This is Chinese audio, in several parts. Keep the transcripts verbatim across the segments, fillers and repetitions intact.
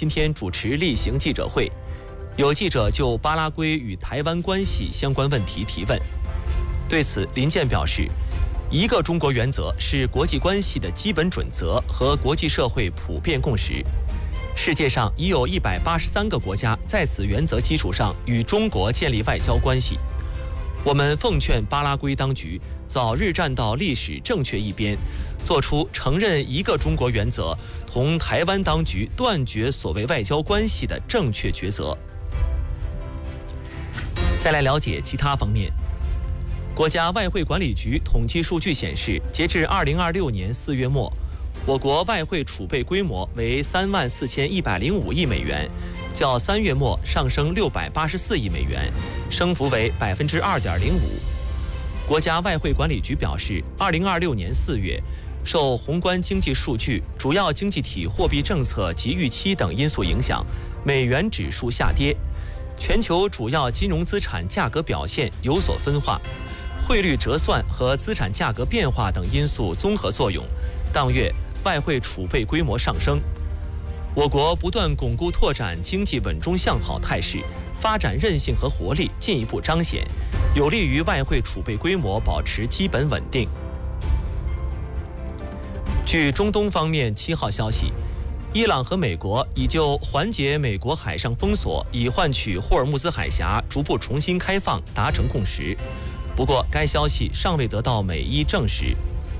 今天主持例行记者会，有记者就巴拉圭与台湾关系相关问题提问。对此，林健表示，一个中国原则是国际关系的基本准则和国际社会普遍共识。世界上已有一百八十三个国家在此原则基础上与中国建立外交关系。我们奉劝巴拉圭当局早日站到历史正确一边，做出承认一个中国原则同台湾当局断绝所谓外交关系的正确抉择。再来了解其他方面。国家外汇管理局统计数据显示，截至二零二六年四月末，我国外汇储备规模为三万四千一百零五亿美元，较三月末上升六百八十四亿美元，升幅为百分之二点零五。国家外汇管理局表示，二零二六年四月，受宏观经济数据、主要经济体货币政策及预期等因素影响，美元指数下跌，全球主要金融资产价格表现有所分化。汇率折算和资产价格变化等因素综合作用，当月外汇储备规模上升。我国不断巩固拓展经济稳中向好态势，发展韧性和活力进一步彰显，有利于外汇储备规模保持基本稳定。据中东方面七号消息，伊朗和美国已就缓解美国海上封锁，以换取霍尔木兹海峡逐步重新开放达成共识。不过，该消息尚未得到美伊证实。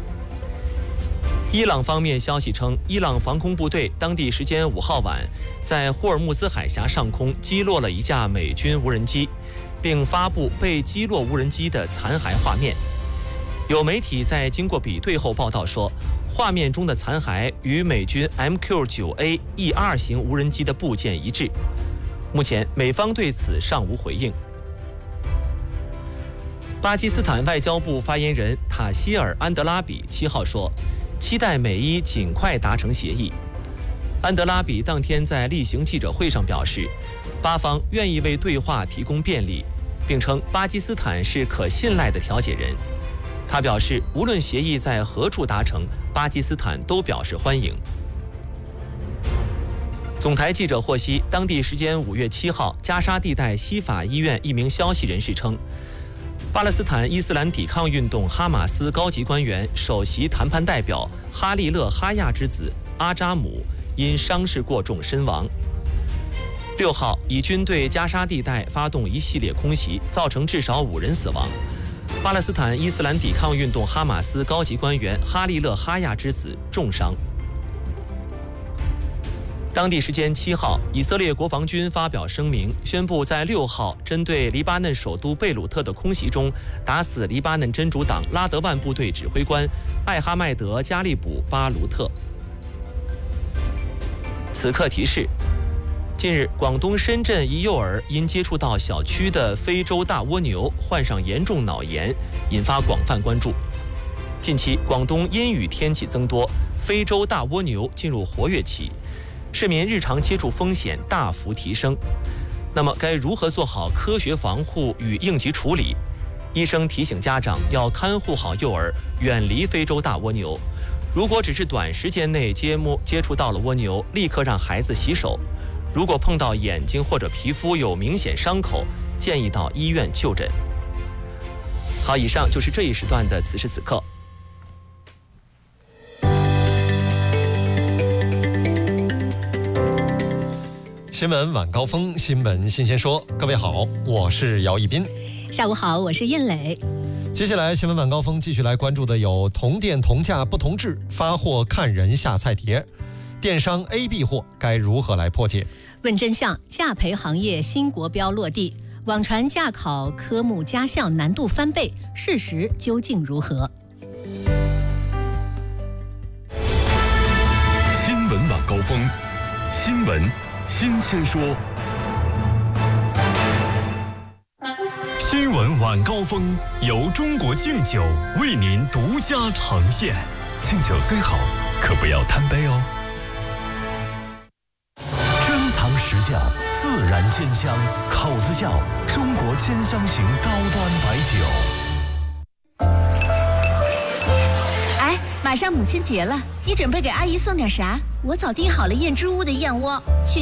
伊朗方面消息称，伊朗防空部队当地时间五号晚在霍尔木兹海峡上空击落了一架美军无人机，并发布被击落无人机的残骸画面。有媒体在经过比对后报道说，画面中的残骸与美军 M Q 九 A E 二 型无人机的部件一致。目前，美方对此尚无回应。巴基斯坦外交部发言人塔希尔·安德拉比七号说，期待美伊尽快达成协议。安德拉比当天在例行记者会上表示，巴方愿意为对话提供便利，并称巴基斯坦是可信赖的调解人。他表示，无论协议在何处达成，巴基斯坦都表示欢迎。总台记者获悉，当地时间五月七号，加沙地带西法医院一名消息人士称，巴勒斯坦伊斯兰抵抗运动哈马斯高级官员、首席谈判代表哈利勒·哈亚之子阿扎姆因伤势过重身亡。六号，以军对加沙地带发动一系列空袭，造成至少五人死亡。巴勒斯坦伊斯兰抵抗运动哈马斯高级官员哈利勒·哈亚之子重伤。当地时间七号，以色列国防军发表声明，宣布在六号针对黎巴嫩首都贝鲁特的空袭中，打死黎巴嫩真主党拉德万部队指挥官艾哈迈德·加利卜·巴卢特。此刻提示：近日，广东深圳一幼儿因接触到小区的非洲大蜗牛，患上严重脑炎，引发广泛关注。近期，广东阴雨天气增多，非洲大蜗牛进入活跃期。市民日常接触风险大幅提升，那么该如何做好科学防护与应急处理？医生提醒家长要看护好幼儿，远离非洲大蜗牛。如果只是短时间内接摸接触到了蜗牛，立刻让孩子洗手。如果碰到眼睛或者皮肤有明显伤口，建议到医院就诊。好，以上就是这一时段的此时此刻。 新闻晚高峰，新闻新鲜说。各位好，我是姚一斌。 下午好，我是燕磊。 接下来新闻晚高峰继续来关注的有同店同价不同质，发货看人下菜碟，电商 A B 货该如何来破解？ 问真相，价培行业新国标落地，网传驾考科目加项难度翻倍，事实究竟如何？ 新闻晚高峰，新闻新鲜说。新闻晚高峰由中国敬酒为您独家呈现。敬酒虽好，可不要贪杯哦。珍藏实窖，自然鲜香，口子窖，中国兼香型高端白酒。 哎，马上母亲节了，你准备给阿姨送点啥？我早订好了燕之屋的燕窝，去